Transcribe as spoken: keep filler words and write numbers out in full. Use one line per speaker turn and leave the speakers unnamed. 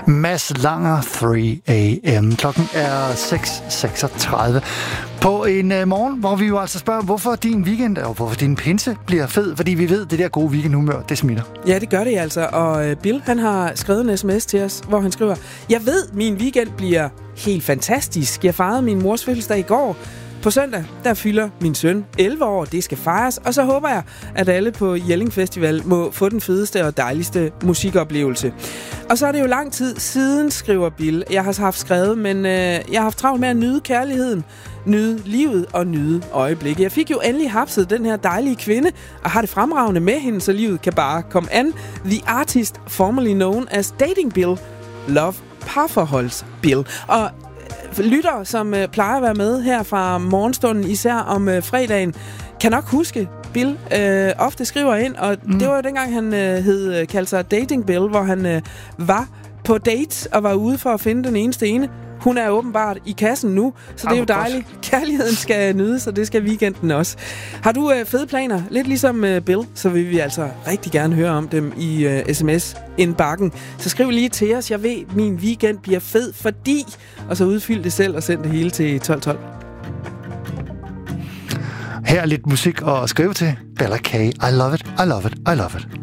Mads Langer, tre a m Klokken er seks seksogtredive på en uh, morgen, hvor vi jo altså spørger, hvorfor din weekend og hvorfor din pinse bliver fed, fordi vi ved, det der gode weekendhumør, det smitter.
Ja, det gør det altså, og uh, Bill, han har skrevet en sms til os, hvor han skriver: Jeg ved, min weekend bliver helt fantastisk. Jeg fejrede min mors fødselsdag i går. På søndag, der fylder min søn elleve år, det skal fejres, og så håber jeg, at alle på Jelling Festival må få den fedeste og dejligste musikoplevelse. Og så er det jo lang tid siden, skriver Bill. Jeg har haft skrevet, men øh, jeg har haft travlt med at nyde kærligheden, nyde livet og nyde øjeblikket. Jeg fik jo endelig hapset den her dejlige kvinde, og har det fremragende med hende, så livet kan bare komme an. The artist formerly known as Dating Bill. Love parforholds Bill. Og lyttere, som øh, plejer at være med her fra morgenstunden, især om øh, fredagen, kan nok huske, Bill øh, ofte skriver ind, og mm. det var jo dengang, han øh, hed, kaldte sig Dating Bill, hvor han øh, var på dates og var ude for at finde den eneste ene. Hun er åbenbart i kassen nu, så det er jo dejligt. Kærligheden skal nydes, og det skal weekenden også. Har du øh, fede planer, lidt ligesom øh, Bill, så vil vi altså rigtig gerne høre om dem i øh, sms-indbakken. Så skriv lige til os, jeg ved, min weekend bliver fed, fordi... Og så udfyld det selv og send det hele til tolv tolv.
Her er lidt musik at skrive til. Bella K. I love it, I love it, I love it.